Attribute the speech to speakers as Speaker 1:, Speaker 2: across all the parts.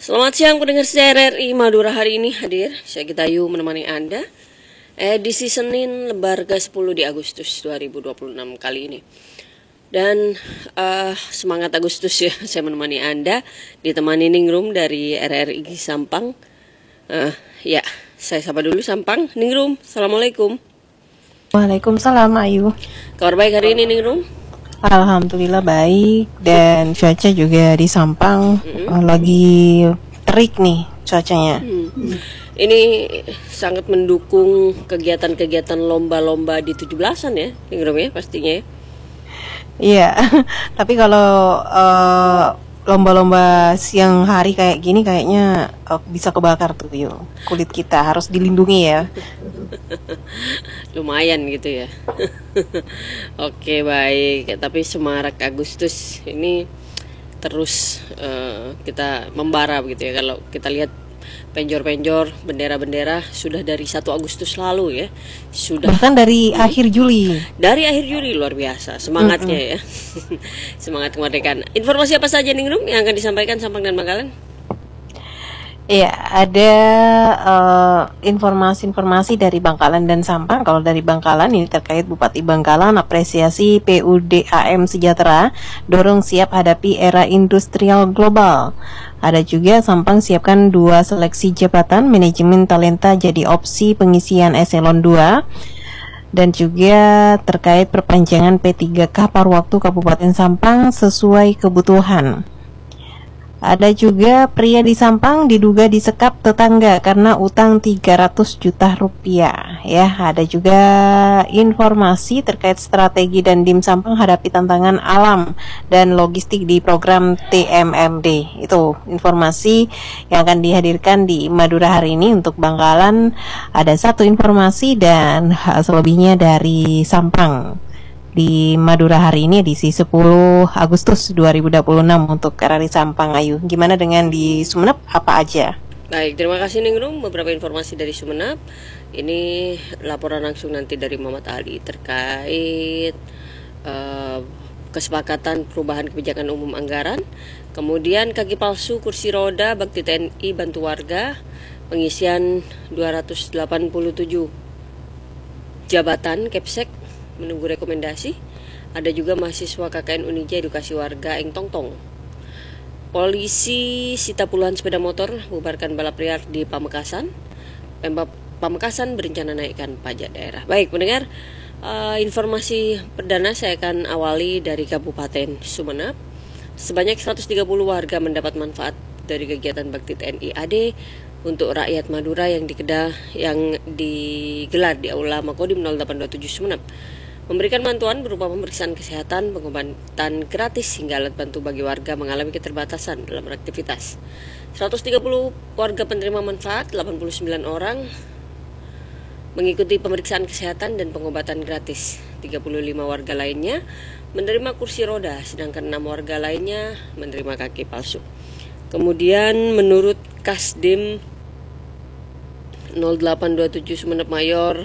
Speaker 1: Selamat siang pendengar RRI Madura, hari ini hadir saya Gitayu menemani Anda edisi Senin lembar ke-10 di Agustus 2026 kali ini. Dan semangat Agustus ya, saya menemani Anda ditemani Ningrum dari RRI Sampang. Ya, saya sapa dulu Sampang. Ningrum, Assalamualaikum.
Speaker 2: Waalaikumsalam Ayu.
Speaker 1: Kabar baik hari ini Ningrum?
Speaker 2: Alhamdulillah baik, dan cuaca juga di Sampang lagi terik nih cuacanya.
Speaker 1: Ini sangat mendukung kegiatan-kegiatan lomba-lomba di 17-an ya, Ningrum ya pastinya ya.
Speaker 2: Iya, tapi kalau lomba-lomba siang hari kayak gini kayaknya bisa kebakar tuh yuk. Kulit kita harus dilindungi ya.
Speaker 1: Lumayan gitu ya. Oke baik, tapi semarak Agustus ini terus kita membara begitu ya. Kalau kita lihat penjor-penjor bendera-bendera sudah dari 1 Agustus lalu ya, sudah
Speaker 2: bahkan dari akhir Juli.
Speaker 1: Dari akhir Juli, luar biasa semangatnya ya. Semangat kemerdekaan. Informasi apa saja Ningrum yang akan disampaikan Sampang dan Bangkalan?
Speaker 2: Iya, ada informasi-informasi dari Bangkalan dan Sampang. Kalau dari Bangkalan ini terkait Bupati Bangkalan apresiasi PUDAM Sejahtera, dorong siap hadapi era industrial global. Ada juga Sampang siapkan 2 seleksi jabatan manajemen talenta jadi opsi pengisian eselon 2. Dan juga terkait perpanjangan P3K paruh waktu Kabupaten Sampang sesuai kebutuhan. Ada juga pria di Sampang diduga disekap tetangga karena utang 300 juta rupiah. Ya, ada juga informasi terkait strategi dan Dim Sampang hadapi tantangan alam dan logistik di program TMMD. Itu informasi yang akan dihadirkan di Madura hari ini. Untuk Bangkalan ada 1 informasi dan selebihnya dari Sampang. Di Madura hari ini edisi 10 Agustus 2026 untuk RRI Sampang. Ayu, gimana dengan di Sumeneb, apa aja?
Speaker 1: Baik, terima kasih Ningrum. Beberapa informasi dari Sumeneb. Ini laporan langsung nanti dari Muhammad Ali terkait kesepakatan perubahan kebijakan umum anggaran. Kemudian kaki palsu kursi roda bakti TNI bantu warga, pengisian 287 jabatan Kepsek menunggu rekomendasi. Ada juga mahasiswa KKN Unija edukasi warga Eng Tongtong. Polisi sita puluhan sepeda motor, bubarkan balap liar di Pamekasan. Pemkab Pamekasan berencana naikkan pajak daerah. Baik pendengar, informasi perdana saya akan awali dari Kabupaten Sumeneb. Sebanyak 130 warga mendapat manfaat dari kegiatan bakti TNI AD untuk rakyat Madura yang digelar di Aula Makodim 0827 Sumeneb. Memberikan bantuan berupa pemeriksaan kesehatan, pengobatan gratis hingga alat bantu bagi warga mengalami keterbatasan dalam beraktivitas. 130 warga penerima manfaat, 89 orang mengikuti pemeriksaan kesehatan dan pengobatan gratis. 35 warga lainnya menerima kursi roda, sedangkan 6 warga lainnya menerima kaki palsu. Kemudian menurut Kasdim 0827 Sumeneb Mayor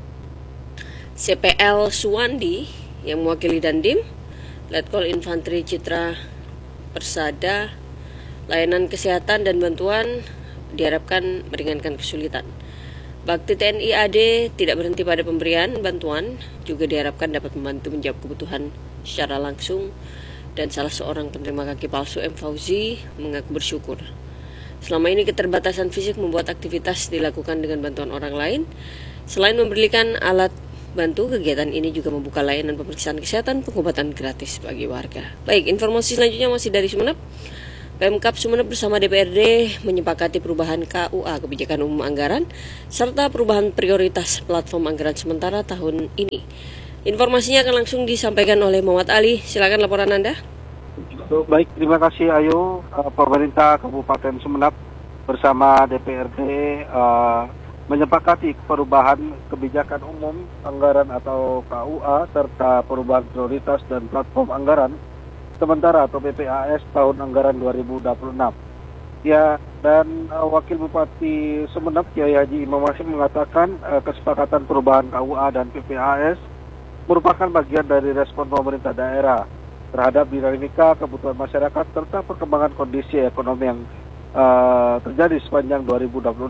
Speaker 1: CPL Suwandi yang mewakili Dandim, Letkol Infanteri Citra Persada, layanan kesehatan dan bantuan diharapkan meringankan kesulitan. Bakti TNI AD tidak berhenti pada pemberian bantuan, juga diharapkan dapat membantu menjawab kebutuhan secara langsung. Dan salah seorang penerima kaki palsu, M. Fauzi, mengaku bersyukur. Selama ini keterbatasan fisik membuat aktivitas dilakukan dengan bantuan orang lain. Selain memberikan alat bantu, kegiatan ini juga membuka layanan pemeriksaan kesehatan, pengobatan gratis bagi warga. Baik, informasi selanjutnya masih dari Sumeneb. Pemkab Sumeneb bersama DPRD menyepakati perubahan KUA kebijakan umum anggaran serta perubahan prioritas platform anggaran sementara tahun ini. Informasinya akan langsung disampaikan oleh Muhammad Ali. Silakan laporan Anda.
Speaker 3: Baik, terima kasih Ayu. Pemerintah Kabupaten Sumeneb bersama DPRD menyepakati perubahan kebijakan umum anggaran atau KUA serta perubahan prioritas dan platform anggaran sementara atau PPAS tahun anggaran 2026. Ya, dan Wakil Bupati Sumeneb Kiai Haji Imam Hashim mengatakan kesepakatan perubahan KUA dan PPAS merupakan bagian dari respon pemerintah daerah terhadap dinamika kebutuhan masyarakat serta perkembangan kondisi ekonomi yang terjadi sepanjang 2026.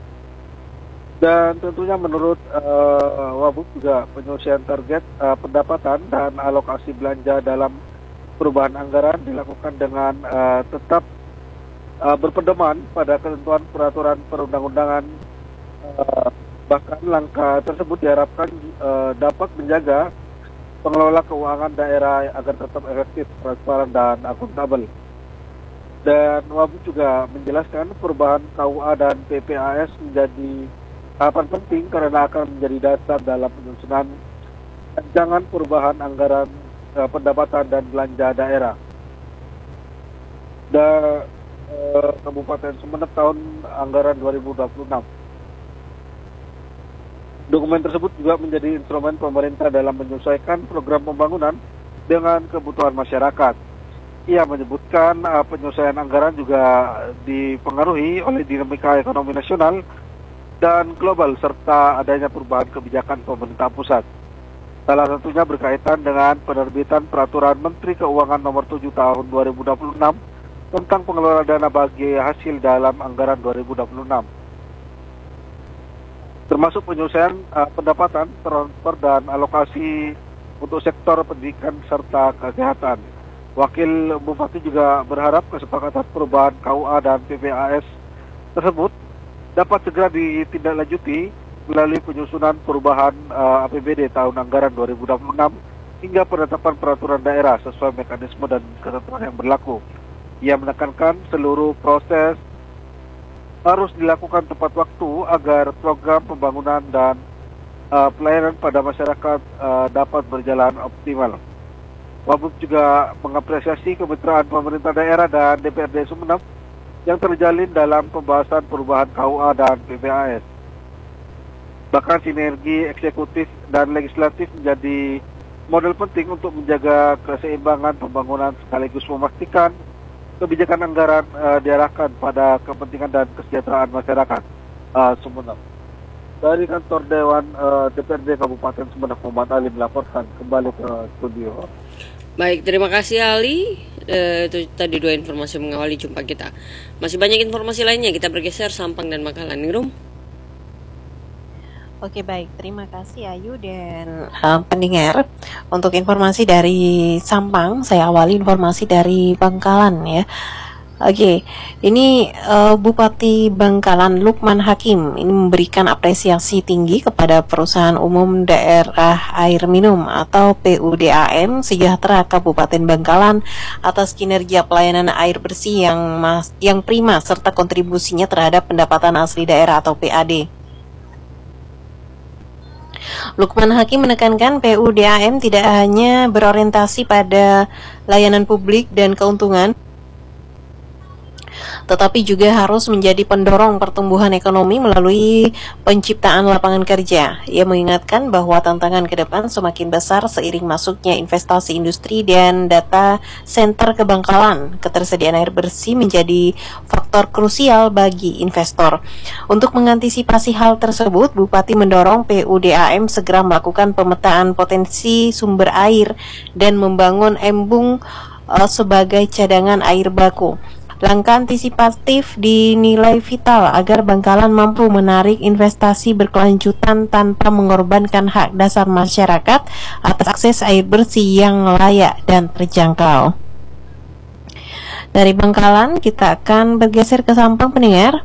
Speaker 3: Dan tentunya menurut Wabub juga penyelesaian target pendapatan dan alokasi belanja dalam perubahan anggaran dilakukan dengan tetap berpedoman pada ketentuan peraturan perundang-undangan. Bahkan langkah tersebut diharapkan dapat menjaga pengelola keuangan daerah agar tetap efektif, transparan, dan akuntabel. Dan Wabub juga menjelaskan perubahan KUA dan PPAS menjadi tahapan penting karena akan menjadi dasar dalam penyusunan rancangan perubahan anggaran pendapatan dan belanja daerah. Dan Kabupaten Sumeneb tahun anggaran 2026. Dokumen tersebut juga menjadi instrumen pemerintah dalam menyesuaikan program pembangunan dengan kebutuhan masyarakat. Ia menyebutkan penyelesaian anggaran juga dipengaruhi oleh dinamika ekonomi nasional dan global serta adanya perubahan kebijakan pemerintah pusat. Salah satunya berkaitan dengan penerbitan Peraturan Menteri Keuangan Nomor 7 Tahun 2026 tentang pengelolaan dana bagi hasil dalam anggaran 2026. Termasuk penyelesaian pendapatan, transfer, dan alokasi untuk sektor pendidikan serta kesehatan. Wakil Bupati juga berharap kesepakatan perubahan KUA dan PPAS tersebut dapat segera ditindaklanjuti melalui penyusunan perubahan APBD tahun anggaran 2026 hingga penetapan peraturan daerah sesuai mekanisme dan ketentuan yang berlaku. Ia menekankan seluruh proses harus dilakukan tepat waktu agar program pembangunan dan pelayanan pada masyarakat dapat berjalan optimal. Wabub juga mengapresiasi kemitraan pemerintah daerah dan DPRD Sumeneb yang terjalin dalam pembahasan perubahan KUA dan PPAS. Bahkan sinergi eksekutif dan legislatif menjadi model penting untuk menjaga keseimbangan pembangunan sekaligus memastikan kebijakan anggaran diarahkan pada kepentingan dan kesejahteraan masyarakat Sumeneb. Dari kantor Dewan DPRD Kabupaten Sumeneb, Muhammad Ali melaporkan kembali ke studio.
Speaker 1: Baik, terima kasih Ali. Itu tadi dua informasi mengawali jumpa kita. Masih banyak informasi lainnya, kita bergeser Sampang dan Makalan. Ningrum.
Speaker 2: Oke, baik, terima kasih Ayu dan pendengar. Untuk informasi dari Sampang, saya awali informasi dari Bangkalan ya. Oke, ini Bupati Bangkalan Lukman Hakim ini memberikan apresiasi tinggi kepada Perusahaan Umum Daerah Air Minum atau PUDAM Sejahtera Kabupaten Bangkalan atas kinerja pelayanan air bersih yang prima serta kontribusinya terhadap pendapatan asli daerah atau PAD. Lukman Hakim menekankan PUDAM tidak hanya berorientasi pada layanan publik dan keuntungan, tetapi juga harus menjadi pendorong pertumbuhan ekonomi melalui penciptaan lapangan kerja. Ia mengingatkan bahwa tantangan ke depan semakin besar seiring masuknya investasi industri dan data center ke Bangkalan. Ketersediaan air bersih menjadi faktor krusial bagi investor. Untuk mengantisipasi hal tersebut, Bupati mendorong PUDAM segera melakukan pemetaan potensi sumber air dan membangun embung sebagai cadangan air baku. Langkah antisipatif dinilai vital agar Bangkalan mampu menarik investasi berkelanjutan tanpa mengorbankan hak dasar masyarakat atas akses air bersih yang layak dan terjangkau. Dari Bangkalan kita akan bergeser ke Sampang, pendengar.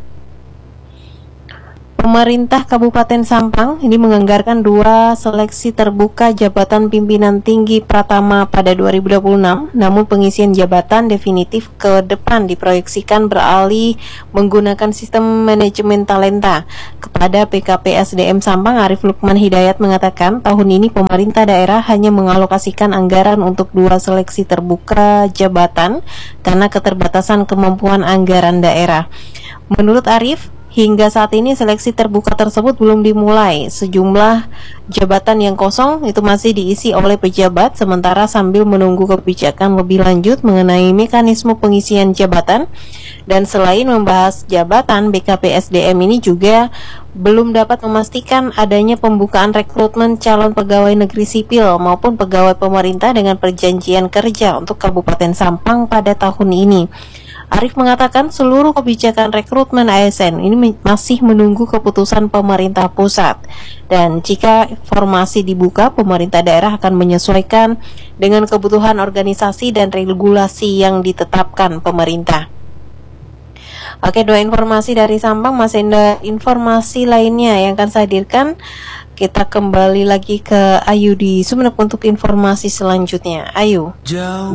Speaker 2: Pemerintah Kabupaten Sampang ini menganggarkan 2 seleksi terbuka jabatan pimpinan tinggi Pratama pada 2026, namun pengisian jabatan definitif ke depan diproyeksikan beralih menggunakan sistem manajemen talenta. Kepada PKPSDM Sampang, Arif Lukman Hidayat mengatakan tahun ini pemerintah daerah hanya mengalokasikan anggaran untuk 2 seleksi terbuka jabatan karena keterbatasan kemampuan anggaran daerah. Menurut Arif, hingga saat ini seleksi terbuka tersebut belum dimulai. Sejumlah jabatan yang kosong itu masih diisi oleh pejabat, sementara sambil menunggu kebijakan lebih lanjut mengenai mekanisme pengisian jabatan. Dan selain membahas jabatan, BKPSDM ini juga belum dapat memastikan adanya pembukaan rekrutmen calon pegawai negeri sipil maupun pegawai pemerintah dengan perjanjian kerja untuk Kabupaten Sampang pada tahun ini. Arief mengatakan seluruh kebijakan rekrutmen ASN ini masih menunggu keputusan pemerintah pusat, dan jika formasi dibuka, pemerintah daerah akan menyesuaikan dengan kebutuhan organisasi dan regulasi yang ditetapkan pemerintah. Oke, dua informasi dari Sampang. Masih ada informasi lainnya yang akan saya hadirkan. Kita kembali lagi ke Ayu di Sumeneb untuk informasi selanjutnya. Ayu.